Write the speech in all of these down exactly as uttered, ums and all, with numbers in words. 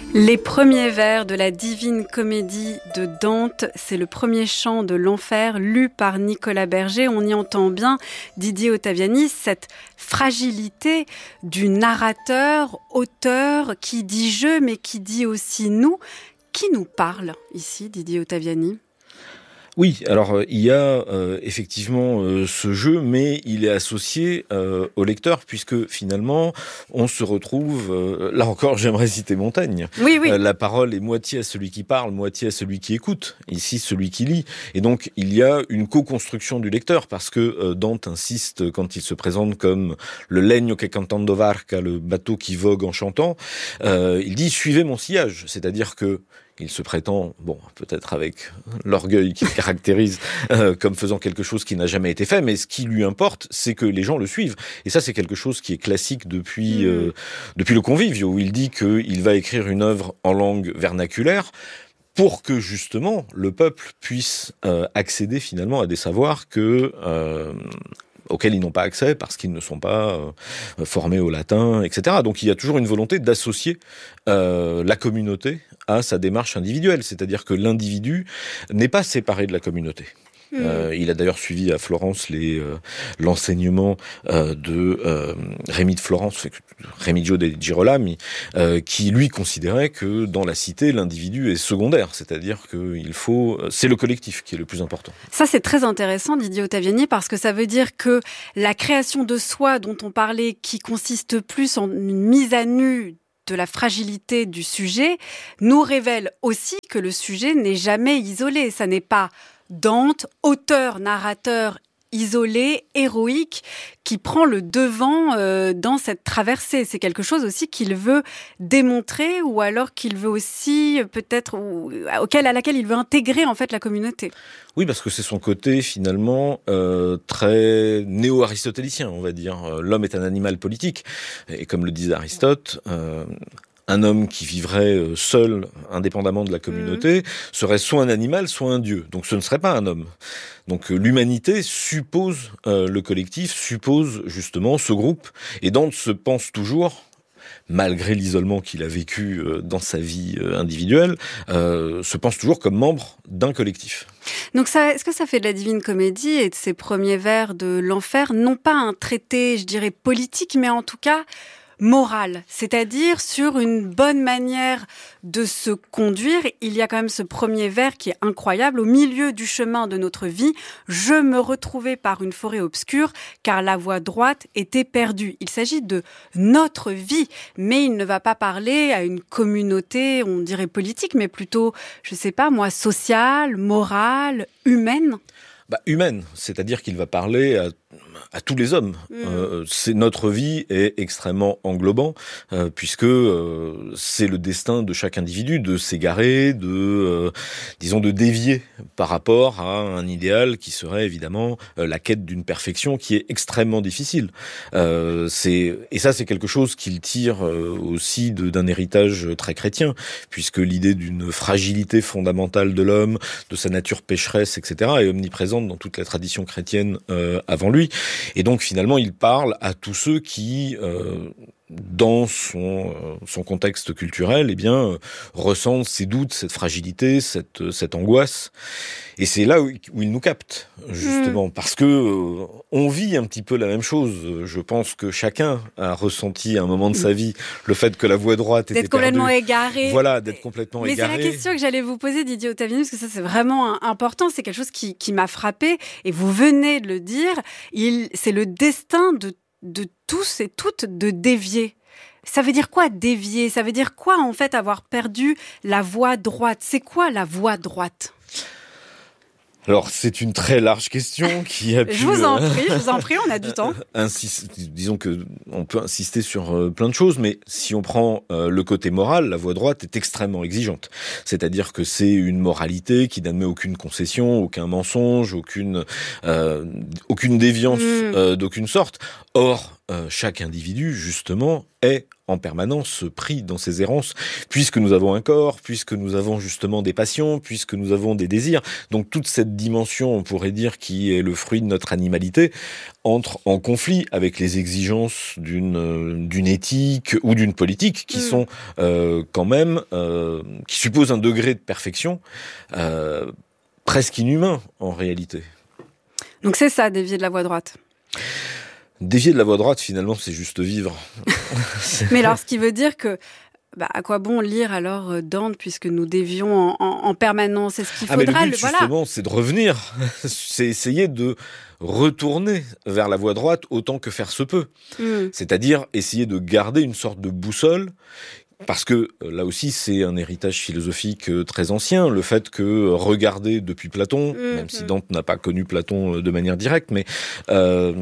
Les premiers vers de la Divine Comédie de Dante, c'est le premier chant de l'enfer lu par Nicolas Berger. On y entend bien, Didier Ottaviani, cette fragilité du narrateur, auteur, qui dit je, mais qui dit aussi nous. Qui nous parle ici, Didier Ottaviani ? Oui, alors euh, il y a euh, effectivement euh, ce jeu, mais il est associé euh, au lecteur, puisque finalement on se retrouve, euh, là encore j'aimerais citer Montaigne, oui, oui. Euh, la parole est moitié à celui qui parle, moitié à celui qui écoute, ici celui qui lit, et donc il y a une co-construction du lecteur, parce que euh, Dante insiste quand il se présente comme le legno che cantando varca, le bateau qui vogue en chantant, euh, il dit suivez mon sillage, c'est-à-dire que il se prétend, bon, peut-être avec l'orgueil qui le caractérise, euh, comme faisant quelque chose qui n'a jamais été fait, mais ce qui lui importe, c'est que les gens le suivent. Et ça, c'est quelque chose qui est classique depuis, euh, depuis le Convivio, où il dit qu'il va écrire une œuvre en langue vernaculaire, pour que justement le peuple puisse euh, accéder finalement à des savoirs que... Euh, auxquels ils n'ont pas accès parce qu'ils ne sont pas euh, formés au latin, et cetera. Donc il y a toujours une volonté d'associer euh, la communauté à sa démarche individuelle, c'est-à-dire que l'individu n'est pas séparé de la communauté. Mmh. Euh, il a d'ailleurs suivi à Florence les, euh, l'enseignement euh, de euh, Rémi de Florence, Remigio de Girolami, euh, qui lui considérait que dans la cité, l'individu est secondaire, c'est-à-dire que il faut, c'est le collectif qui est le plus important. Ça, c'est très intéressant, Didier Ottaviani, parce que ça veut dire que la création de soi dont on parlait, qui consiste plus en une mise à nu de la fragilité du sujet, nous révèle aussi que le sujet n'est jamais isolé. Ça n'est pas Dante, auteur, narrateur isolé, héroïque, qui prend le devant euh, dans cette traversée. C'est quelque chose aussi qu'il veut démontrer, ou alors qu'il veut aussi peut-être, ou, auquel, à laquelle il veut intégrer en fait la communauté. Oui, parce que c'est son côté finalement euh, très néo-aristotélicien, on va dire. L'homme est un animal politique, et comme le disait Aristote. Euh, Un homme qui vivrait seul, indépendamment de la communauté, mmh. serait soit un animal, soit un dieu. Donc ce ne serait pas un homme. Donc l'humanité suppose euh, le collectif, suppose justement ce groupe. Et Dante se pense toujours, malgré l'isolement qu'il a vécu euh, dans sa vie euh, individuelle, euh, se pense toujours comme membre d'un collectif. Donc ça, est-ce que ça fait de la Divine Comédie et de ses premiers vers de l'enfer, non pas un traité, je dirais, politique, mais en tout cas... morale, c'est-à-dire sur une bonne manière de se conduire. Il y a quand même ce premier vers qui est incroyable. Au milieu du chemin de notre vie, je me retrouvais par une forêt obscure car la voie droite était perdue. Il s'agit de notre vie, mais il ne va pas parler à une communauté, on dirait politique, mais plutôt, je sais pas moi, sociale, morale, humaine. Bah, humaine, c'est-à-dire qu'il va parler à, à tous les hommes. Mmh. Euh, c'est, notre vie est extrêmement englobant, euh, puisque euh, c'est le destin de chaque individu de s'égarer, de, euh, disons, de dévier par rapport à un idéal qui serait évidemment euh, la quête d'une perfection qui est extrêmement difficile. Euh, c'est, et ça, c'est quelque chose qu'il tire euh, aussi de, d'un héritage très chrétien, puisque l'idée d'une fragilité fondamentale de l'homme, de sa nature pécheresse, et cetera, est omniprésente dans toute la tradition chrétienne euh, avant lui. Et donc finalement, il parle à tous ceux qui, euh, dans son, euh, son contexte culturel, eh bien, euh, ressentent ces doutes, cette fragilité, cette, cette angoisse. Et c'est là où, où il nous capte, justement, mmh. parce que euh, on vit un petit peu la même chose. Je pense que chacun a ressenti à un moment de mmh. sa vie le fait que la voie droite était d'être complètement perdue. égaré. Voilà, d'être complètement Mais égaré. Mais c'est la question que j'allais vous poser, Didier Ottaviani, parce que ça, c'est vraiment important. C'est quelque chose qui, qui m'a frappé. Et vous venez de le dire. Il, c'est le destin de, de tous et toutes de dévier. Ça veut dire quoi, dévier ? Ça veut dire quoi, en fait, avoir perdu la voie droite ? C'est quoi la voie droite ? Alors, c'est une très large question qui a pu... Je vous en prie, je vous en prie, on a du temps. Insiste, disons que on peut insister sur euh, plein de choses, mais si on prend euh, le côté moral, la voie droite est extrêmement exigeante. C'est-à-dire que c'est une moralité qui n'admet aucune concession, aucun mensonge, aucune euh, aucune déviance mmh. euh, d'aucune sorte. Or, euh, chaque individu, justement, est en permanence pris dans ces errances, puisque nous avons un corps, puisque nous avons justement des passions, puisque nous avons des désirs. Donc toute cette dimension, on pourrait dire, qui est le fruit de notre animalité, entre en conflit avec les exigences d'une, euh, d'une éthique ou d'une politique qui mmh. sont euh, quand même, euh, qui supposent un degré de perfection euh, presque inhumain en réalité. Donc c'est ça, dévier de la voie droite. Dévier de la voie droite, finalement, c'est juste vivre. Mais alors, ce qui veut dire que Bah, à quoi bon lire alors euh, Dante puisque nous dévions en, en, en permanence? Est-ce qu'il faudra ah, mais le but, le, voilà. justement, c'est de revenir. C'est essayer de retourner vers la voie droite autant que faire se peut. Mm. C'est-à-dire essayer de garder une sorte de boussole. Parce que, là aussi, c'est un héritage philosophique très ancien, le fait que regarder depuis Platon, mmh, même si Dante n'a pas connu Platon de manière directe, mais euh,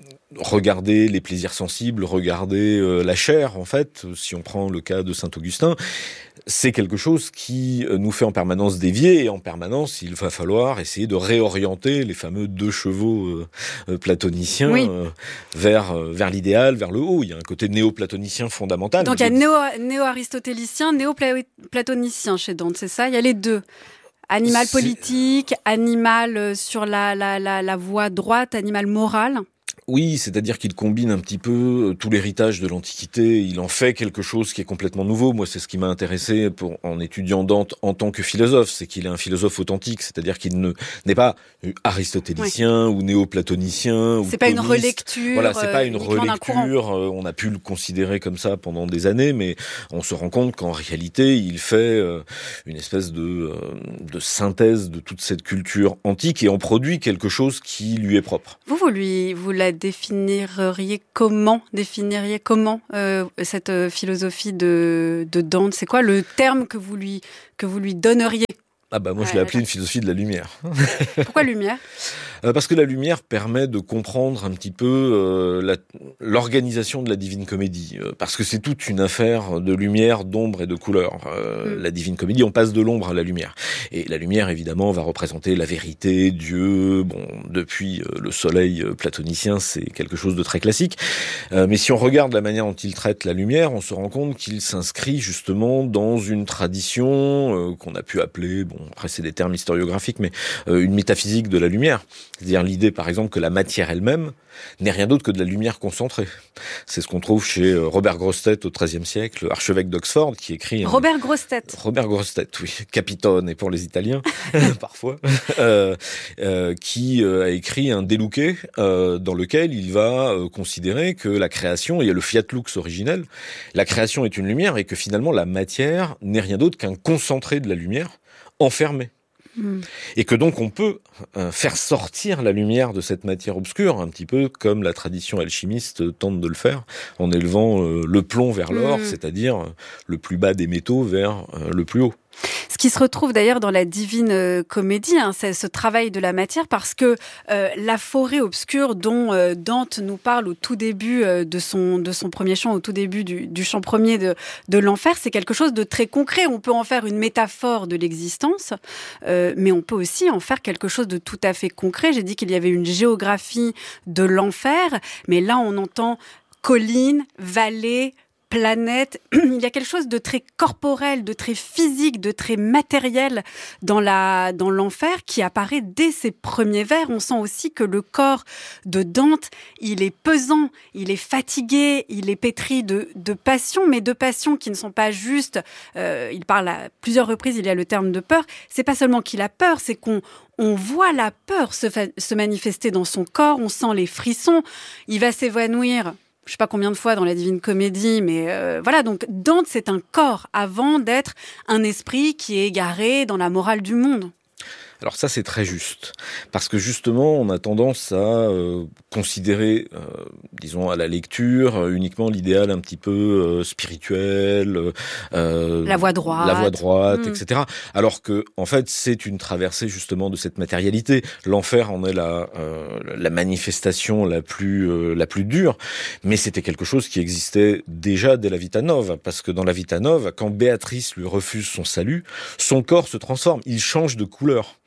regarder les plaisirs sensibles, regarder euh, la chair, en fait, si on prend le cas de Saint-Augustin, c'est quelque chose qui nous fait en permanence dévier, et en permanence, il va falloir essayer de réorienter les fameux deux chevaux euh, platoniciens oui. euh, vers, euh, vers l'idéal, vers le haut. Il y a un côté néo-platonicien fondamental. Donc il y a néo, néo-aristotélicien, néo-platonicien chez Dante, c'est ça? Il y a les deux. Animal c'est... politique, animal sur la, la, la, la voie droite, animal moral. Oui, c'est-à-dire qu'il combine un petit peu tout l'héritage de l'Antiquité, il en fait quelque chose qui est complètement nouveau. Moi, c'est ce qui m'a intéressé pour, en étudiant Dante en tant que philosophe, c'est qu'il est un philosophe authentique, c'est-à-dire qu'il ne, n'est pas aristotélicien oui. ou néo-platonicien. C'est ou pas thomiste. Une relecture. Voilà, c'est pas une relecture, on a pu le considérer comme ça pendant des années, mais on se rend compte qu'en réalité, il fait une espèce de, de synthèse de toute cette culture antique et en produit quelque chose qui lui est propre. Vous, vous lui, vous la définiriez comment, définiriez comment euh, cette philosophie de, de Dante? C'est quoi le terme que vous lui, que vous lui donneriez? Ah bah moi ouais, je l'ai appelé une philosophie de la lumière. Pourquoi lumière? euh, Parce que la lumière permet de comprendre un petit peu euh, la, l'organisation de la Divine Comédie. Euh, parce que c'est toute une affaire de lumière, d'ombre et de couleur. Euh, mm. La Divine Comédie, on passe de l'ombre à la lumière. Et la lumière, évidemment, va représenter la vérité, Dieu. Bon, depuis euh, le soleil euh, platonicien, c'est quelque chose de très classique. Euh, mais si on regarde la manière dont il traite la lumière, on se rend compte qu'il s'inscrit justement dans une tradition euh, qu'on a pu appeler... Bon, après c'est des termes historiographiques, mais euh, une métaphysique de la lumière. C'est-à-dire l'idée, par exemple, que la matière elle-même n'est rien d'autre que de la lumière concentrée. C'est ce qu'on trouve chez euh, Robert Grosseteste au XIIIe siècle, archevêque d'Oxford, qui écrit... Un... Robert Grosseteste. Robert Grosseteste, oui. Capitone, et pour les Italiens, parfois. Euh, euh, qui euh, a écrit un De Luce, euh, dans lequel il va euh, considérer que la création, il y a le Fiat Lux originel, la création est une lumière et que finalement la matière n'est rien d'autre qu'un concentré de la lumière, enfermé. Mmh. Et que donc on peut euh, faire sortir la lumière de cette matière obscure, un petit peu comme la tradition alchimiste tente de le faire, en élevant euh, le plomb vers l'or, mmh. c'est-à-dire euh, le plus bas des métaux vers euh, le plus haut. Ce qui se retrouve d'ailleurs dans la Divine euh, Comédie, hein, c'est ce travail de la matière, parce que euh, la forêt obscure dont euh, Dante nous parle au tout début euh, de son de son premier chant, au tout début du, du chant premier de de l'enfer, c'est quelque chose de très concret. On peut en faire une métaphore de l'existence, euh, mais on peut aussi en faire quelque chose de tout à fait concret. J'ai dit qu'il y avait une géographie de l'enfer, mais là on entend collines, vallées, planète, il y a quelque chose de très corporel, de très physique, de très matériel dans la dans l'enfer qui apparaît dès ses premiers vers. On sent aussi que le corps de Dante, il est pesant, il est fatigué, il est pétri de de passions, mais de passions qui ne sont pas juste. Euh, il parle à plusieurs reprises, il y a le terme de peur. C'est pas seulement qu'il a peur, c'est qu'on on voit la peur se, fa- se manifester dans son corps. On sent les frissons. Il va s'évanouir. Je sais pas combien de fois dans la Divine Comédie, mais euh, voilà, donc Dante, c'est un corps avant d'être un esprit qui est égaré dans la morale du monde. Alors ça, c'est très juste. Parce que justement, on a tendance à euh, considérer, euh, disons, à la lecture, euh, uniquement l'idéal un petit peu euh, spirituel. Euh, la voie droite. La voie droite, mmh. et cetera. Alors que, en fait, c'est une traversée justement de cette matérialité. L'enfer en est la, euh, la manifestation la plus, euh, la plus dure. Mais c'était quelque chose qui existait déjà dès la Vita Nova. Parce que dans la Vita Nova, quand Béatrice lui refuse son salut, son corps se transforme. Il change de couleur.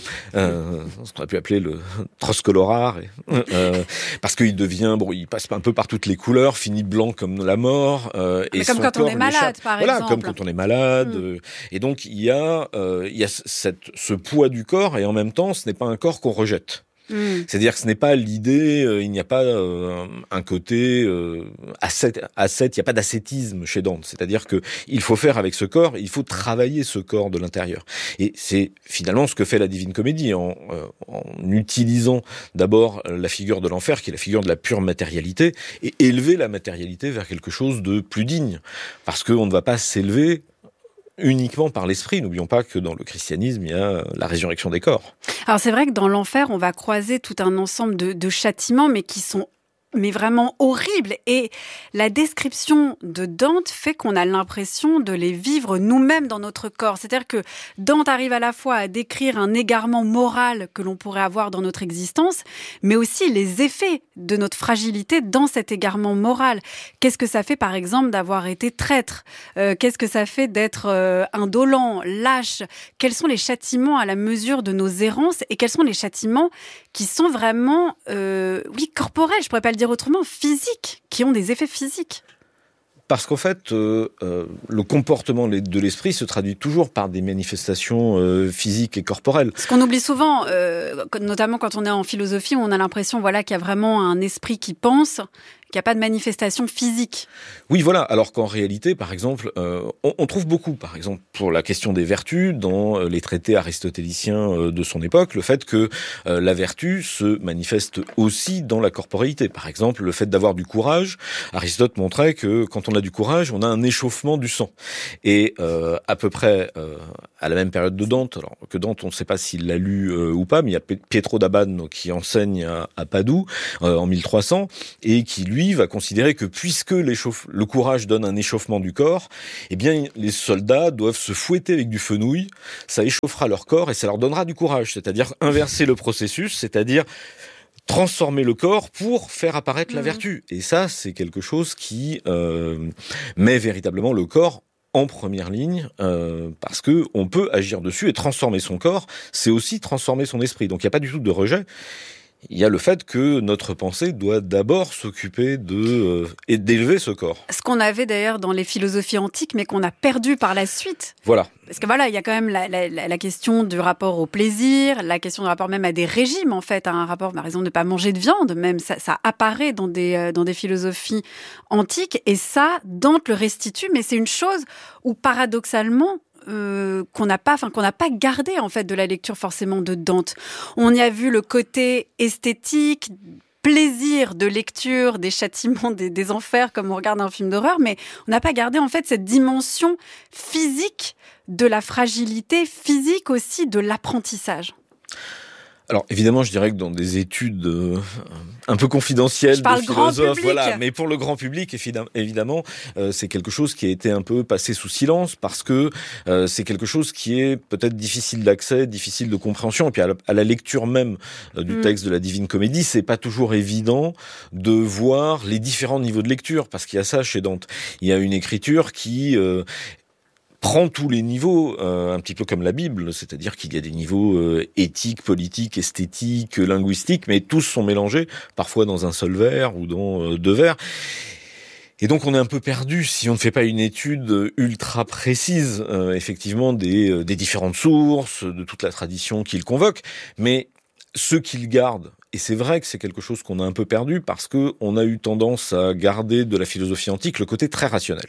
euh, ce qu'on a pu appeler le troscolorare, euh, parce qu'il devient, bon, il passe un peu par toutes les couleurs, finit blanc comme la mort. Euh, Mais et comme son quand on corps est malade, l'échappe. par voilà, exemple. Comme quand on est malade. Mm. Euh, et donc il y a, euh, il y a cette, ce poids du corps, et en même temps, ce n'est pas un corps qu'on rejette. Mmh. C'est-à-dire que ce n'est pas l'idée, euh, il n'y a pas euh, un côté euh, ascète, ascète, il n'y a pas d'ascétisme chez Dante. C'est-à-dire que il faut faire avec ce corps, il faut travailler ce corps de l'intérieur. Et c'est finalement ce que fait la Divine Comédie, en, euh, en utilisant d'abord la figure de l'enfer, qui est la figure de la pure matérialité, et élever la matérialité vers quelque chose de plus digne. Parce qu'on ne va pas s'élever uniquement par l'esprit. N'oublions pas que dans le christianisme, il y a la résurrection des corps. Alors c'est vrai que dans l'enfer, on va croiser tout un ensemble de, de châtiments, mais qui sont mais vraiment horribles. Et la description de Dante fait qu'on a l'impression de les vivre nous-mêmes dans notre corps. C'est-à-dire que Dante arrive à la fois à décrire un égarement moral que l'on pourrait avoir dans notre existence, mais aussi les effets de notre fragilité dans cet égarement moral. Qu'est-ce que ça fait, par exemple, d'avoir été traître ? euh, Qu'est-ce que ça fait d'être euh, indolent, lâche ? Quels sont les châtiments à la mesure de nos errances ? Et quels sont les châtiments qui sont vraiment, euh, oui, corporels, je pourrais pas le dire autrement, physiques, qui ont des effets physiques. Parce qu'en fait, euh, euh, le comportement de l'esprit se traduit toujours par des manifestations euh, physiques et corporelles. Ce qu'on oublie souvent, euh, notamment quand on est en philosophie, où on a l'impression voilà, qu'il y a vraiment un esprit qui pense, qu'il n'y a pas de manifestation physique. Oui, voilà. Alors qu'en réalité, par exemple, euh, on, on trouve beaucoup, par exemple, pour la question des vertus, dans les traités aristotéliciens euh, de son époque, le fait que euh, la vertu se manifeste aussi dans la corporéité. Par exemple, le fait d'avoir du courage. Aristote montrait que quand on a du courage, on a un échauffement du sang. Et euh, à peu près euh, à la même période de Dante, alors que Dante, on ne sait pas s'il l'a lu euh, ou pas, mais il y a Pietro d'Abbanno qui enseigne à, à Padoue euh, en mille trois cents et qui lui va considérer que puisque le courage donne un échauffement du corps, eh bien les soldats doivent se fouetter avec du fenouil, ça échauffera leur corps et ça leur donnera du courage, c'est-à-dire inverser le processus, c'est-à-dire transformer le corps pour faire apparaître mmh. la vertu. Et ça, c'est quelque chose qui euh, met véritablement le corps en première ligne, euh, parce que on peut agir dessus et transformer son corps, c'est aussi transformer son esprit. Donc il n'y a pas du tout de rejet. Il y a le fait que notre pensée doit d'abord s'occuper de euh, et d'élever ce corps. Ce qu'on avait d'ailleurs dans les philosophies antiques, mais qu'on a perdu par la suite. Voilà. Parce que voilà, il y a quand même la, la, la question du rapport au plaisir, la question du rapport même à des régimes, en fait, à un rapport, par exemple, de ne pas manger de viande, même ça, ça apparaît dans des, euh, dans des philosophies antiques, et ça, Dante le restitue, mais c'est une chose où, paradoxalement, Euh, qu'on n'a pas, enfin qu'on n'a pas gardé en fait de la lecture forcément de Dante. On y a vu le côté esthétique, plaisir de lecture des châtiments, des, des enfers comme on regarde un film d'horreur, mais on n'a pas gardé en fait cette dimension physique de la fragilité, physique aussi de l'apprentissage. Alors évidemment, je dirais que dans des études euh, un peu confidentielles de philosophes, voilà, mais pour le grand public, évidemment, euh, c'est quelque chose qui a été un peu passé sous silence parce que euh, c'est quelque chose qui est peut-être difficile d'accès, difficile de compréhension. Et puis à la, à la lecture même euh, du mmh. texte de la Divine Comédie, c'est pas toujours évident de voir les différents niveaux de lecture parce qu'il y a ça chez Dante. Il y a une écriture qui euh, prend tous les niveaux, euh, un petit peu comme la Bible, c'est-à-dire qu'il y a des niveaux euh, éthiques, politiques, esthétiques, linguistiques, mais tous sont mélangés, parfois dans un seul vers ou dans euh, deux vers. Et donc on est un peu perdu si on ne fait pas une étude ultra précise, euh, effectivement, des, euh, des différentes sources, de toute la tradition qu'il convoque, mais ce qu'il garde, et c'est vrai que c'est quelque chose qu'on a un peu perdu parce que on a eu tendance à garder de la philosophie antique le côté très rationnel.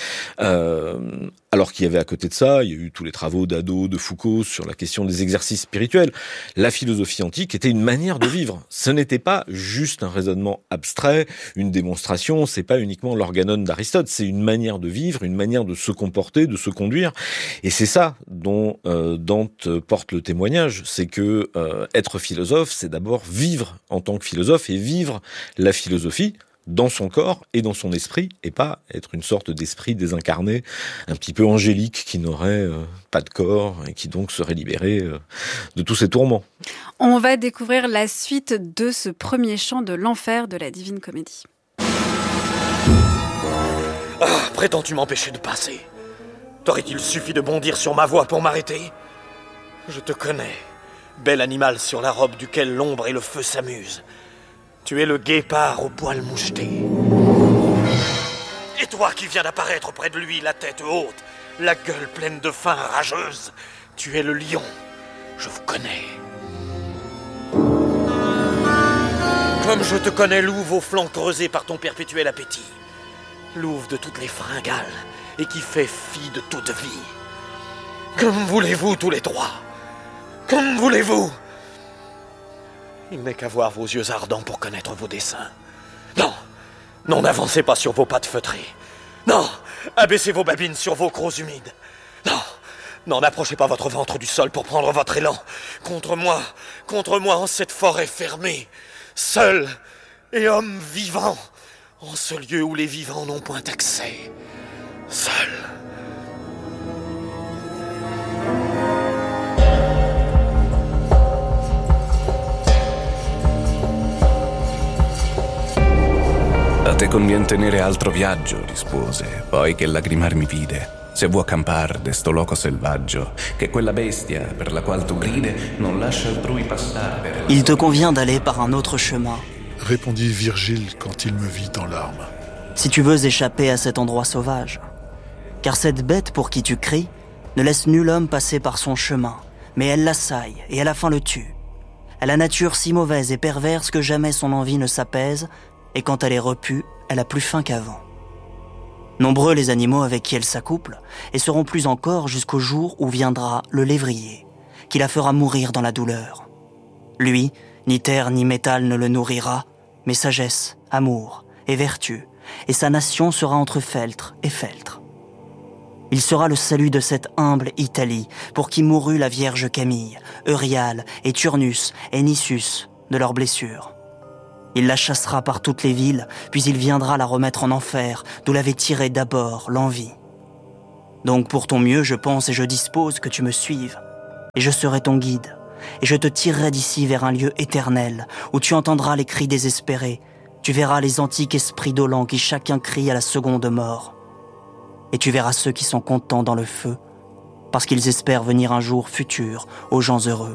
Euh, alors qu'il y avait à côté de ça, il y a eu tous les travaux d'Adot, de Foucault sur la question des exercices spirituels. La philosophie antique était une manière de vivre. Ce n'était pas juste un raisonnement abstrait, une démonstration, c'est pas uniquement l'organon d'Aristote, c'est une manière de vivre, une manière de se comporter, de se conduire. Et c'est ça dont euh, Dante porte le témoignage, c'est que euh, être philosophe, c'est d'abord vivre en tant que philosophe et vivre la philosophie dans son corps et dans son esprit, et pas être une sorte d'esprit désincarné, un petit peu angélique, qui n'aurait euh, pas de corps et qui donc serait libéré euh, de tous ces tourments. On va découvrir la suite de ce premier chant de l'enfer de la Divine Comédie. Ah, prétends-tu m'empêcher de passer ? T'aurait-il suffi de bondir sur ma voie pour m'arrêter ? Je te connais. bel animal sur la robe duquel l'ombre et le feu s'amusent. Tu es le guépard au poil moucheté. Et toi qui viens d'apparaître près de lui, la tête haute, la gueule pleine de faim rageuse, tu es le lion. Je vous connais. Comme je te connais, louve aux flancs creusés par ton perpétuel appétit. Louve de toutes les fringales et qui fait fi de toute vie. Comme voulez-vous tous les trois? Comme voulez-vous? Il n'est qu'à voir vos yeux ardents pour connaître vos desseins. Non, non, n'avancez pas sur vos pattes feutrées. Non, abaissez vos babines sur vos crocs humides. Non, non, n'approchez pas votre ventre du sol pour prendre votre élan. Contre moi, contre moi en cette forêt fermée, seul et homme vivant, en ce lieu où les vivants n'ont point accès. Seul. A te convien tenere altro viaggio, rispose, poi che lagrimar mi vide. Se vuoi campar de sto loco selvaggio, che quella bestia per la qual tu gride non lascia altrui passare. Il te convient d'aller par un autre chemin, répondit Virgile quand il me vit en larmes. si tu veux échapper à cet endroit sauvage. Car cette bête pour qui tu cries ne laisse nul homme passer par son chemin, mais elle l'assaille et à la fin le tue. Elle a nature si mauvaise et perverse que jamais son envie ne s'apaise, et quand elle est repue, elle a plus faim qu'avant. Nombreux les animaux avec qui elle s'accouple, et seront plus encore jusqu'au jour où viendra le lévrier, qui la fera mourir dans la douleur. Lui, ni terre ni métal ne le nourrira, mais sagesse, amour et vertu, et sa nation sera entre feltre et feltre. Il sera le salut de cette humble Italie, pour qui mourut la Vierge Camille, Euryale et Turnus et Nisus de leurs blessures. Il la chassera par toutes les villes, puis il viendra la remettre en enfer, d'où l'avait tirée d'abord l'envie. Donc pour ton mieux, je pense et je dispose que tu me suives, et je serai ton guide, et je te tirerai d'ici vers un lieu éternel, où tu entendras les cris désespérés, tu verras les antiques esprits dolents qui chacun crie à la seconde mort. Et tu verras ceux qui sont contents dans le feu, parce qu'ils espèrent venir un jour futur aux gens heureux.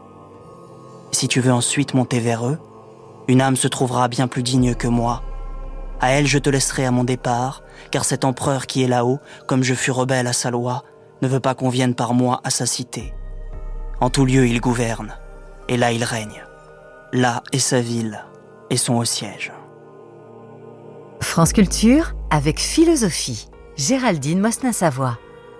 Et si tu veux ensuite monter vers eux, une âme se trouvera bien plus digne que moi. À elle je te laisserai à mon départ, car cet empereur qui est là-haut, comme je fus rebelle à sa loi, ne veut pas qu'on vienne par moi à sa cité. En tout lieu il gouverne, et là il règne. Là est sa ville, et son haut siège. France Culture avec philosophie. Géraldine Mosna-Savoie.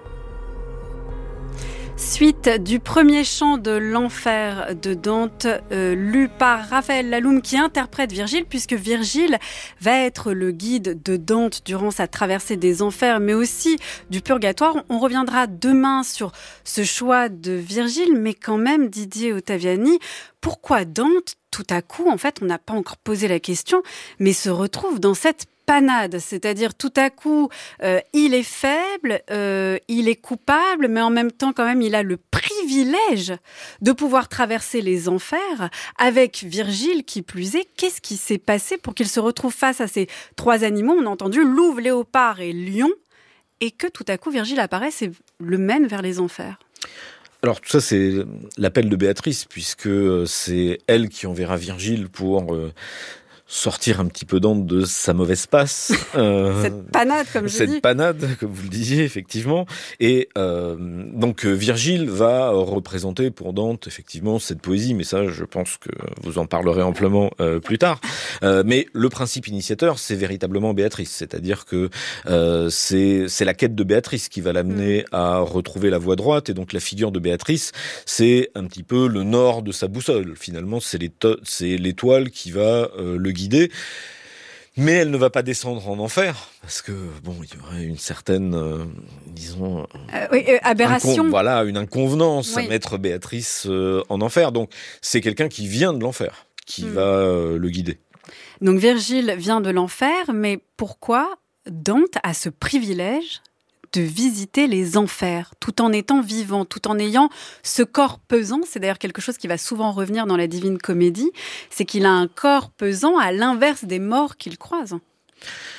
Suite du premier chant de l'enfer de Dante, euh, lu par Raphaël Laloum qui interprète Virgile, puisque Virgile va être le guide de Dante durant sa traversée des enfers, mais aussi du purgatoire. On reviendra demain sur ce choix de Virgile, mais quand même, Didier Ottaviani, pourquoi Dante, tout à coup, en fait, on n'a pas encore posé la question, mais se retrouve dans cette panade, c'est-à-dire tout à coup, euh, il est faible, euh, il est coupable, mais en même temps, quand même, il a le privilège de pouvoir traverser les enfers avec Virgile, qui plus est. Qu'est-ce qui s'est passé pour qu'il se retrouve face à ces trois animaux? On a entendu louve, léopard et lion, et que tout à coup, Virgile apparaisse et le mène vers les enfers. Alors tout ça, c'est l'appel de Béatrice, puisque c'est elle qui enverra Virgile pour euh, sortir un petit peu Dante de sa mauvaise passe. Euh, cette panade, comme je cette dis. Cette panade, comme vous le disiez, effectivement. Et euh, donc Virgile va représenter pour Dante, effectivement, cette poésie, mais ça, je pense que vous en parlerez amplement euh, plus tard. Euh, mais le principe initiateur, c'est véritablement Béatrice, c'est-à-dire que euh, c'est, c'est la quête de Béatrice qui va l'amener mmh. à retrouver la voie droite, et donc la figure de Béatrice, c'est un petit peu le nord de sa boussole. Finalement, c'est, l'éto- c'est l'étoile qui va euh, le guidée, mais elle ne va pas descendre en enfer, parce que, bon, il y aurait une certaine, euh, disons... Euh, oui, euh, aberration. Incon- voilà, une inconvenance oui. à mettre Béatrice euh, en enfer. Donc, c'est quelqu'un qui vient de l'enfer, qui mmh. va euh, le guider. Donc, Virgile vient de l'enfer, mais pourquoi Dante a ce privilège de visiter les enfers, tout en étant vivant, tout en ayant ce corps pesant? C'est d'ailleurs quelque chose qui va souvent revenir dans la Divine Comédie, c'est qu'il a un corps pesant à l'inverse des morts qu'il croise.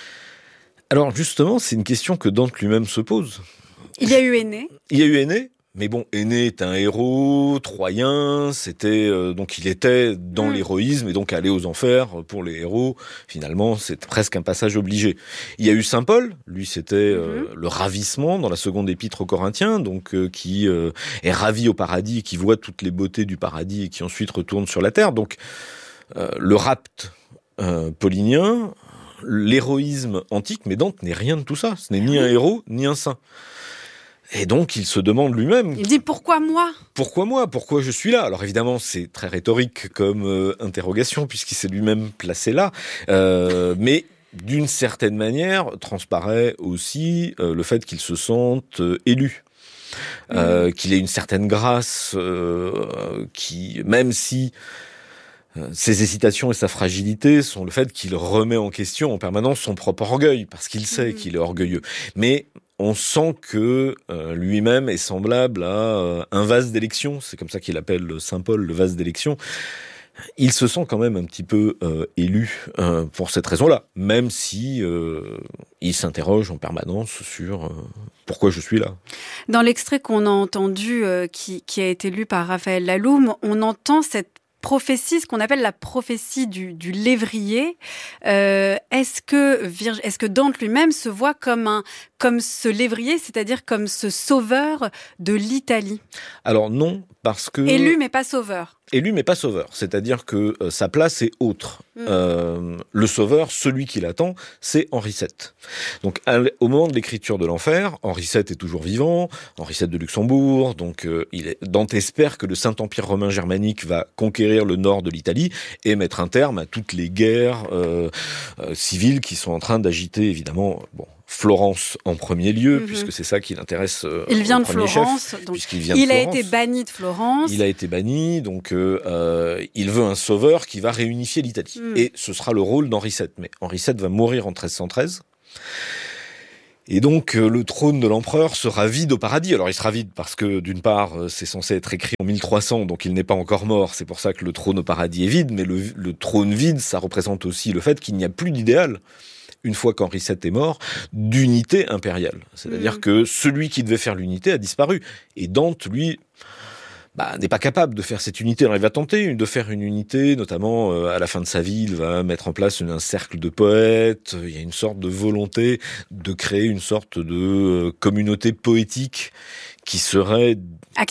Alors justement, c'est une question que Dante lui-même se pose. Il y a eu Énée. Il y a eu Énée, Mais bon, Énée est un héros troyen, c'était euh, donc il était dans mmh. l'héroïsme et donc aller aux enfers pour les héros. Finalement, c'est presque un passage obligé. Il y a eu saint Paul, lui c'était euh, mmh. le ravissement dans la seconde épître aux Corinthiens, donc euh, qui euh, est ravi au paradis, qui voit toutes les beautés du paradis et qui ensuite retourne sur la terre. Donc euh, le rapt euh, paulinien, l'héroïsme antique, mais Dante n'est rien de tout ça. Ce n'est ni un héros ni un saint. Et donc, il se demande lui-même... Il dit « Pourquoi moi ?» Pourquoi moi ? Pourquoi je suis là ? Alors évidemment, c'est très rhétorique comme euh, interrogation, puisqu'il s'est lui-même placé là. Euh, mais d'une certaine manière, transparaît aussi euh, le fait qu'il se sente euh, élu. Euh, mmh. Qu'il ait une certaine grâce, euh, qui, même si... ses hésitations et sa fragilité sont le fait qu'il remet en question en permanence son propre orgueil, parce qu'il sait mmh. qu'il est orgueilleux. Mais on sent que euh, lui-même est semblable à euh, un vase d'élection, c'est comme ça qu'il appelle saint Paul le vase d'élection. Il se sent quand même un petit peu euh, élu euh, pour cette raison-là, même si euh, il s'interroge en permanence sur euh, pourquoi je suis là. Dans l'extrait qu'on a entendu, euh, qui, qui a été lu par Raphaël Laloum, on entend cette prophétie, ce qu'on appelle la prophétie du, du lévrier. Euh, est-ce que Virg... est-ce que Dante lui-même se voit comme un comme ce lévrier, c'est-à-dire comme ce sauveur de l'Italie ? Alors non, parce que élu mais pas sauveur. Élu mais pas sauveur, c'est-à-dire que euh, sa place est autre. Mmh. Euh, le sauveur, celui qui l'attend, c'est Henri sept. Donc à, au moment de l'écriture de l'Enfer, Henri sept est toujours vivant, Henri sept de Luxembourg, donc euh, il est, Dante espère que le Saint-Empire romain germanique va conquérir le nord de l'Italie et mettre un terme à toutes les guerres euh, euh, civiles qui sont en train d'agiter, évidemment, bon, Florence en premier lieu, mmh. puisque c'est ça qui l'intéresse euh, il vient au de premier Florence, chef, donc puisqu'il vient il de a Florence. été banni de Florence. Il a été banni, donc euh, euh, il veut un sauveur qui va réunifier l'Italie. Mmh. Et ce sera le rôle d'Henri sept. Mais Henri sept va mourir en treize cent treize. Et donc, euh, le trône de l'empereur sera vide au paradis. Alors, il sera vide parce que, d'une part, euh, c'est censé être écrit en mille trois cents, donc il n'est pas encore mort. C'est pour ça que le trône au paradis est vide. Mais le, le trône vide, ça représente aussi le fait qu'il n'y a plus d'idéal, une fois qu'Henri sept est mort, d'unité impériale. C'est-à-dire mmh. que celui qui devait faire l'unité a disparu. Et Dante, lui... Bah, n'est pas capable de faire cette unité. Alors, il va tenter de faire une unité, notamment euh, à la fin de sa vie, il va mettre en place un cercle de poètes. Il y a une sorte de volonté de créer une sorte de euh, communauté poétique qui serait... Activiste ?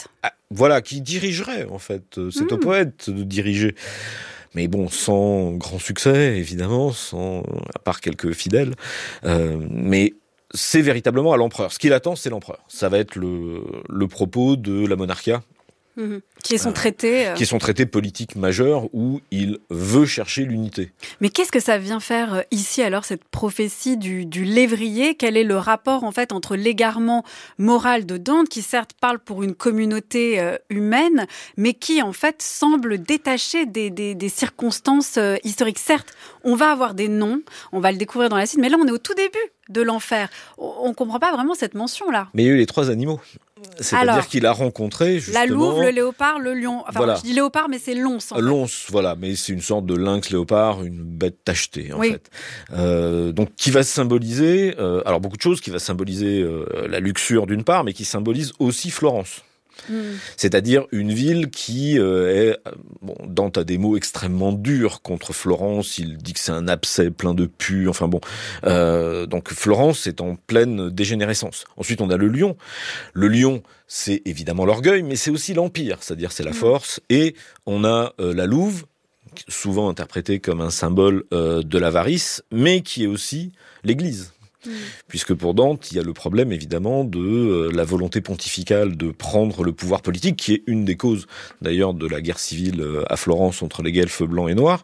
Ah, voilà, qui dirigerait, en fait. C'est mmh. aux poètes de diriger. Mais bon, sans grand succès, évidemment, sans, à part quelques fidèles. Euh, mais... c'est véritablement à l'empereur. Ce qu'il attend, c'est l'empereur. Ça va être le, le propos de la Monarchia. Mmh. Qui est son traité. Euh... Qui est son traité politique majeur où il veut chercher l'unité. Mais qu'est-ce que ça vient faire ici, alors, cette prophétie du, du lévrier ? Quel est le rapport, en fait, entre l'égarement moral de Dante, qui certes parle pour une communauté euh, humaine, mais qui, en fait, semble détaché des, des, des circonstances euh, historiques ? Certes, on va avoir des noms, on va le découvrir dans la suite, mais là, on est au tout début de l'enfer. On ne comprend pas vraiment cette mention-là. Mais il y a eu les trois animaux. C'est-à-dire Alors, qu'il a rencontré justement... la louve, le léopard, le lion. Enfin, voilà. Je dis léopard, mais c'est l'once. En l'once, fait. Voilà. Mais c'est une sorte de lynx léopard, une bête tachetée, en oui. fait. Euh, donc, qui va symboliser... Euh, alors, beaucoup de choses, qui va symboliser euh, la luxure d'une part, mais qui symbolise aussi Florence. Mmh. C'est-à-dire une ville qui euh, est... Bon, Dante a des mots extrêmement durs contre Florence, il dit que c'est un abcès plein de pus, enfin bon. Euh, donc Florence est en pleine dégénérescence. Ensuite, on a le lion. Le lion, c'est évidemment l'orgueil, mais c'est aussi l'empire, c'est-à-dire c'est la force. Et on a euh, la louve, souvent interprétée comme un symbole euh, de l'avarice, mais qui est aussi l'Église. Mmh. Puisque pour Dante, il y a le problème évidemment de euh, la volonté pontificale de prendre le pouvoir politique, qui est une des causes d'ailleurs de la guerre civile euh, à Florence entre les guelfes blancs et noirs.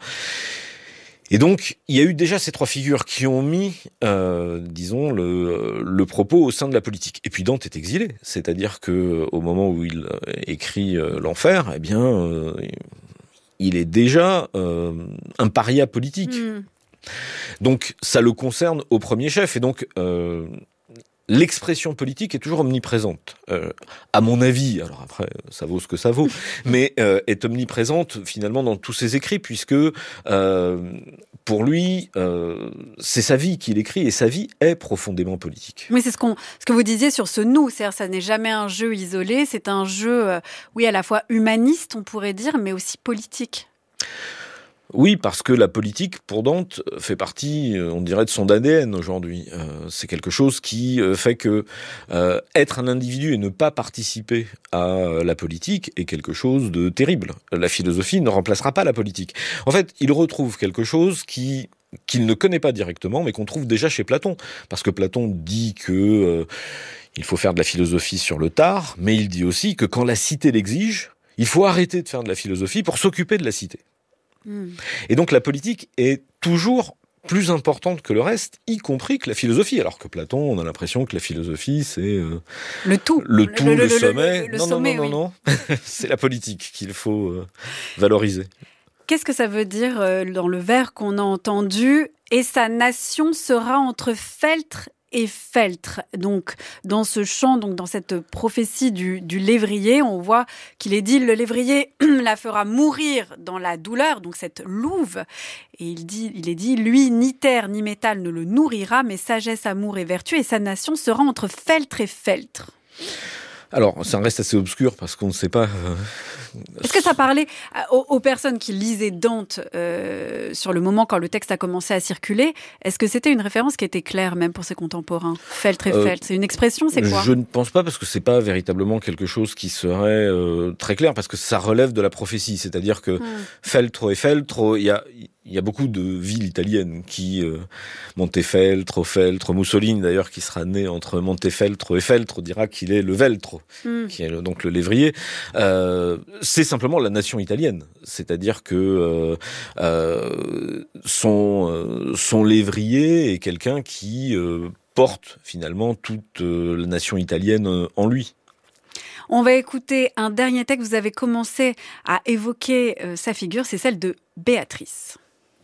Et donc, il y a eu déjà ces trois figures qui ont mis, euh, disons, le, le propos au sein de la politique. Et puis Dante est exilé, c'est-à-dire que au moment où il euh, écrit euh, l'Enfer, eh bien, euh, il est déjà euh, un paria politique. Mmh. Donc, ça le concerne au premier chef. Et donc, euh, l'expression politique est toujours omniprésente. Euh, à mon avis, alors après, ça vaut ce que ça vaut, mais euh, est omniprésente finalement dans tous ses écrits, puisque euh, pour lui, euh, c'est sa vie qu'il écrit et sa vie est profondément politique. Oui, c'est ce, qu'on, ce que vous disiez sur ce nous, c'est-à-dire ça n'est jamais un jeu isolé, c'est un jeu, euh, oui, à la fois humaniste, on pourrait dire, mais aussi politique. Oui, parce que la politique, pour Dante, fait partie, on dirait, de son A D N aujourd'hui. Euh, c'est quelque chose qui fait que euh, être un individu et ne pas participer à la politique est quelque chose de terrible. La philosophie ne remplacera pas la politique. En fait, il retrouve quelque chose qui qu'il ne connaît pas directement, mais qu'on trouve déjà chez Platon. Parce que Platon dit que euh, il faut faire de la philosophie sur le tard, mais il dit aussi que quand la cité l'exige, il faut arrêter de faire de la philosophie pour s'occuper de la cité. Et donc la politique est toujours plus importante que le reste, y compris que la philosophie. Alors que Platon, on a l'impression que la philosophie, c'est euh, le tout, le, tout, le, le, le sommet. Le, le, le non, sommet, non, non, oui. non, c'est la politique qu'il faut euh, valoriser. Qu'est-ce que ça veut dire euh, dans le vers qu'on a entendu ? Et sa nation sera entre Feltre et Feltre. Donc, dans ce chant, donc dans cette prophétie du, du lévrier, on voit qu'il est dit, le lévrier la fera mourir dans la douleur, donc cette louve. Et il, dit, il est dit, lui, ni terre ni métal ne le nourrira, mais sagesse, amour et vertu, et sa nation sera entre Feltre et Feltre. Alors, ça reste assez obscur parce qu'on ne sait pas... Euh... Est-ce que ça parlait aux, aux personnes qui lisaient Dante euh, sur le moment quand le texte a commencé à circuler? Est-ce que c'était une référence qui était claire même pour ses contemporains? Feltre et euh, Feltre, c'est une expression, c'est quoi? Je ne pense pas, parce que c'est pas véritablement quelque chose qui serait euh, très clair, parce que ça relève de la prophétie. C'est-à-dire que hum. Feltre et Feltre, il y a... Il y a beaucoup de villes italiennes qui, euh, Montefeltro, Feltre, Mussolini d'ailleurs, qui sera né entre Montefeltro et Feltre, dira qu'il est le Veltro, mm. qui est le, donc le lévrier. Euh, c'est simplement la nation italienne, c'est-à-dire que euh, euh, son, euh, son lévrier est quelqu'un qui euh, porte finalement toute euh, la nation italienne euh, en lui. On va écouter un dernier texte. Vous avez commencé à évoquer euh, sa figure, c'est celle de Béatrice.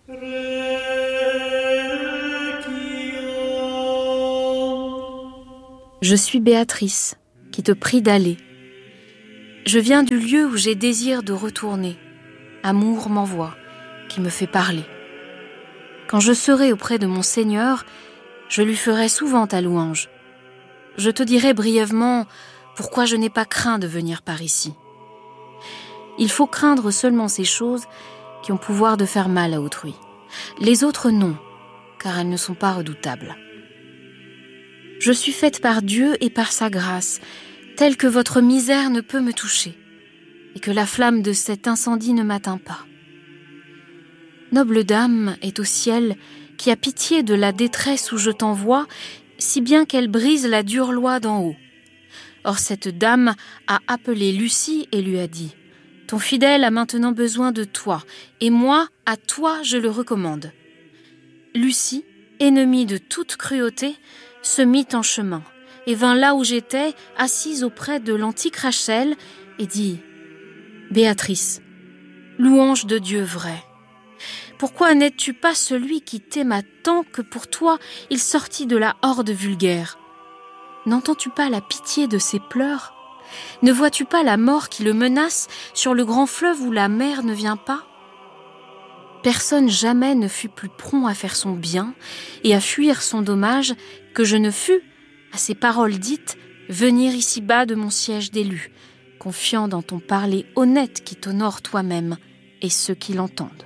Je suis Béatrice, qui te prie d'aller. Je viens du lieu où j'ai désir de retourner. Amour m'envoie, qui me fait parler. Quand je serai auprès de mon Seigneur, je lui ferai souvent ta louange. Je te dirai brièvement pourquoi je n'ai pas craint de venir par ici. Il faut craindre seulement ces choses qui ont pouvoir de faire mal à autrui. Les autres non, car elles ne sont pas redoutables. Je suis faite par Dieu et par sa grâce, telle que votre misère ne peut me toucher, et que la flamme de cet incendie ne m'atteint pas. Noble dame est au ciel, qui a pitié de la détresse où je t'envoie, si bien qu'elle brise la dure loi d'en haut. Or cette dame a appelé Lucie et lui a dit « Ton fidèle a maintenant besoin de toi, et moi, à toi, je le recommande. » Lucie, ennemie de toute cruauté, se mit en chemin, et vint là où j'étais, assise auprès de l'antique Rachel, et dit « Béatrice, louange de Dieu vrai, pourquoi n'es-tu pas celui qui t'aima tant que pour toi il sortit de la horde vulgaire ? N'entends-tu pas la pitié de ses pleurs ? Ne vois-tu pas la mort qui le menace sur le grand fleuve où la mer ne vient pas ? Personne jamais ne fut plus prompt à faire son bien et à fuir son dommage que je ne fus, à ces paroles dites, venir ici-bas de mon siège d'élu, confiant dans ton parler honnête qui t'honore toi-même et ceux qui l'entendent.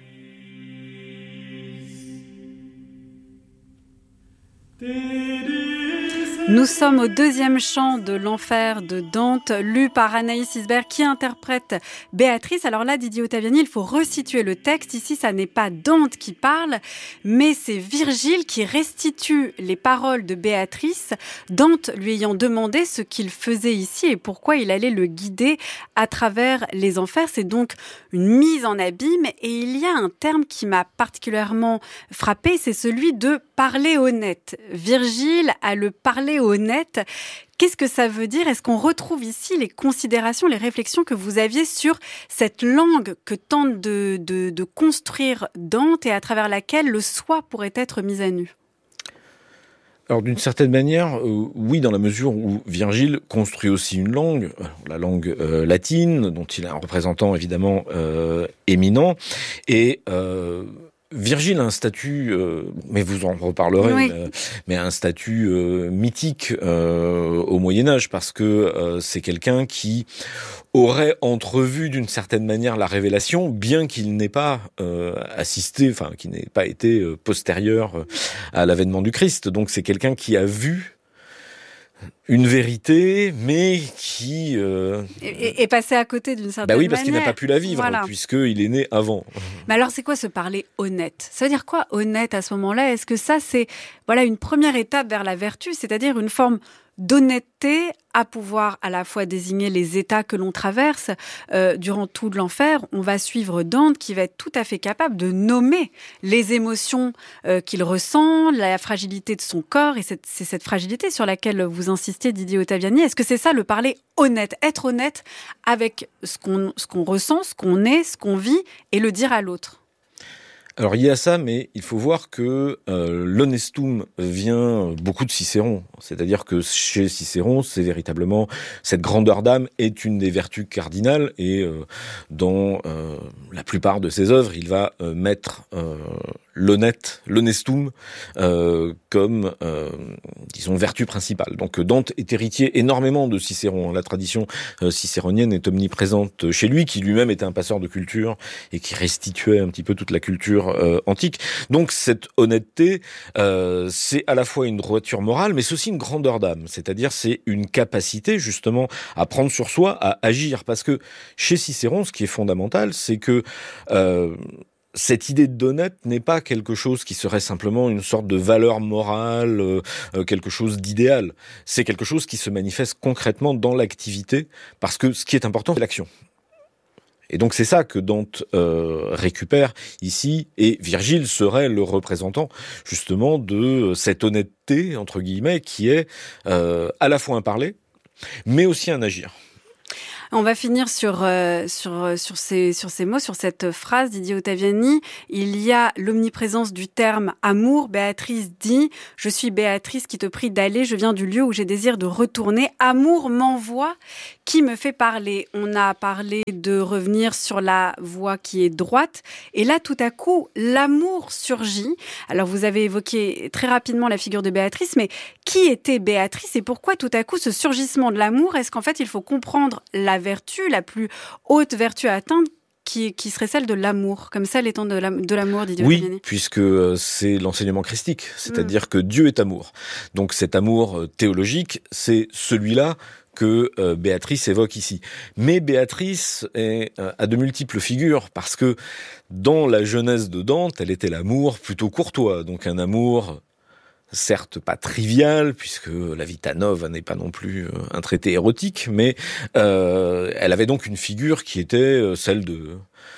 Nous sommes au deuxième chant de l'enfer de Dante, lu par Anaïs Isbert, qui interprète Béatrice. Alors là, Didier Ottaviani, il faut resituer le texte. Ici, ça n'est pas Dante qui parle, mais c'est Virgile qui restitue les paroles de Béatrice, Dante lui ayant demandé ce qu'il faisait ici et pourquoi il allait le guider à travers les enfers. C'est donc une mise en abîme, et il y a un terme qui m'a particulièrement frappé, c'est celui de parler honnête. Virgile a le parler honnête. Qu'est-ce que ça veut dire ? Est-ce qu'on retrouve ici les considérations, les réflexions que vous aviez sur cette langue que tente de, de, de construire Dante et à travers laquelle le soi pourrait être mis à nu ? Alors d'une certaine manière, euh, oui, dans la mesure où Virgile construit aussi une langue, la langue euh, latine, dont il est un représentant évidemment euh, éminent, et euh, Virgile a un statut, euh, mais vous en reparlerez, oui. mais, mais un statut euh, mythique euh, au Moyen-Âge, parce que euh, c'est quelqu'un qui aurait entrevu d'une certaine manière la révélation, bien qu'il n'ait pas euh, assisté, enfin, qu'il n'ait pas été euh, postérieur à l'avènement du Christ. Donc c'est quelqu'un qui a vu une vérité, mais qui... Euh... Et, et passer à côté d'une certaine manière. Bah oui, parce qu'il n'a pas pu la vivre, voilà. puisqu'il est né avant. Mais alors, c'est quoi se parler honnête ? Ça veut dire quoi, honnête, à ce moment-là ? Est-ce que ça, c'est voilà, une première étape vers la vertu, c'est-à-dire une forme d'honnêteté à pouvoir à la fois désigner les états que l'on traverse euh, durant tout l'enfer. On va suivre Dante qui va être tout à fait capable de nommer les émotions euh, qu'il ressent, la fragilité de son corps, et c'est, c'est cette fragilité sur laquelle vous insistez, Didier Ottaviani. Est-ce que c'est ça, le parler honnête, être honnête avec ce qu'on, ce qu'on ressent, ce qu'on est, ce qu'on vit, et le dire à l'autre ? Alors il y a ça, mais il faut voir que euh, l'honestum vient beaucoup de Cicéron. C'est-à-dire que chez Cicéron, c'est véritablement cette grandeur d'âme est une des vertus cardinales, et euh, dans euh, la plupart de ses œuvres, il va euh, mettre euh, l'honnête, l'honestum, euh, comme, euh, disons, vertu principale. Donc Dante est héritier énormément de Cicéron. La tradition euh, cicéronienne est omniprésente chez lui, qui lui-même était un passeur de culture et qui restituait un petit peu toute la culture euh, antique. Donc cette honnêteté, euh, c'est à la fois une droiture morale, mais c'est aussi une grandeur d'âme. C'est-à-dire, c'est une capacité, justement, à prendre sur soi, à agir. Parce que chez Cicéron, ce qui est fondamental, c'est que... Euh, cette idée d'honnête n'est pas quelque chose qui serait simplement une sorte de valeur morale, euh, quelque chose d'idéal. C'est quelque chose qui se manifeste concrètement dans l'activité, parce que ce qui est important, c'est l'action. Et donc c'est ça que Dante euh, récupère ici, et Virgile serait le représentant justement de cette honnêteté, entre guillemets, qui est euh, à la fois un parler, mais aussi un agir. On va finir sur, euh, sur, sur, ces, sur ces mots, sur cette phrase, Didier Ottaviani. Il y a l'omniprésence du terme amour. Béatrice dit « Je suis Béatrice qui te prie d'aller, je viens du lieu où j'ai désir de retourner. Amour m'envoie, qui me fait parler ?» On a parlé de revenir sur la voie qui est droite. Et là, tout à coup, l'amour surgit. Alors, vous avez évoqué très rapidement la figure de Béatrice, mais qui était Béatrice et pourquoi tout à coup ce surgissement de l'amour ? Est-ce qu'en fait, il faut comprendre la vertu, la plus haute vertu à atteindre, qui, qui serait celle de l'amour, comme celle étant de, la, de l'amour, Didier Oui, Ottaviani. Puisque c'est l'enseignement christique, c'est-à-dire mmh. que Dieu est amour. Donc cet amour théologique, c'est celui-là que euh, Béatrice évoque ici. Mais Béatrice est, euh, a de multiples figures, parce que dans la jeunesse de Dante, elle était l'amour plutôt courtois, donc un amour... certes pas trivial, puisque la Vita Nova n'est pas non plus un traité érotique, mais euh, elle avait donc une figure qui était celle de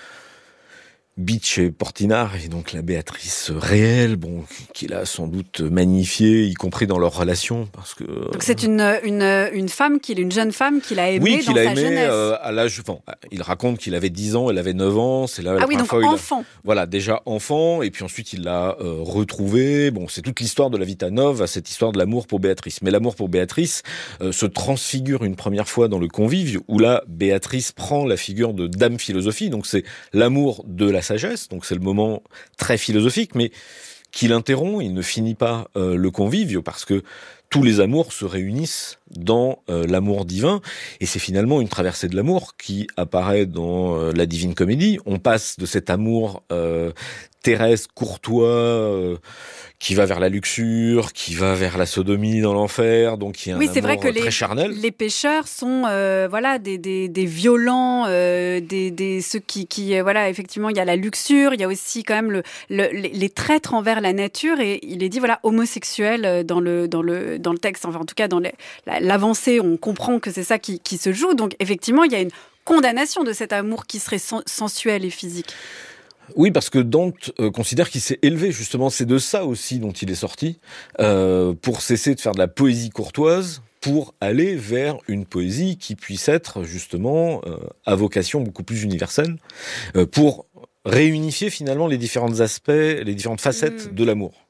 Bice Portinari, donc la Béatrice réelle, bon, qu'il a sans doute magnifiée, y compris dans leur relation, parce que... Donc c'est une, une, une femme, qu'il, une jeune femme qu'il a aimée oui, dans qu'il a sa aimé, jeunesse. Euh, à l'âge, enfin, il raconte qu'il avait dix ans, elle avait neuf ans, c'est là ah la oui, donc fois, enfant. Il a, voilà, déjà enfant, et puis ensuite il l'a euh, retrouvée. Bon, c'est toute l'histoire de la Vita Nova, cette histoire de l'amour pour Béatrice. Mais l'amour pour Béatrice euh, se transfigure une première fois dans le Convive, où là, Béatrice prend la figure de Dame Philosophie, donc c'est l'amour de la sagesse, donc c'est le moment très philosophique, mais qui l'interrompt. Il ne finit pas euh, le Convive, parce que tous les amours se réunissent dans euh, l'amour divin, et c'est finalement une traversée de l'amour qui apparaît dans euh, la Divine Comédie. On passe de cet amour euh, terrestre, courtois, euh, qui va vers la luxure, qui va vers la sodomie dans l'enfer, donc qui est un oui, c'est amour vrai que très les, charnel. Les pécheurs sont euh, voilà des, des, des violents, euh, des, des ceux qui, qui euh, voilà effectivement il y a la luxure, il y a aussi quand même le, le, les, les traîtres envers la nature, et il est dit voilà homosexuel dans le dans le dans le texte, enfin en tout cas dans les, la, l'avancée, on comprend que c'est ça qui, qui se joue. Donc effectivement il y a une condamnation de cet amour qui serait sen- sensuel et physique. Oui, parce que Dante euh, considère qu'il s'est élevé, justement, c'est de ça aussi dont il est sorti, euh, pour cesser de faire de la poésie courtoise, pour aller vers une poésie qui puisse être, justement, euh, à vocation beaucoup plus universelle, euh, pour réunifier finalement les différents aspects, les différentes facettes mmh. de l'amour.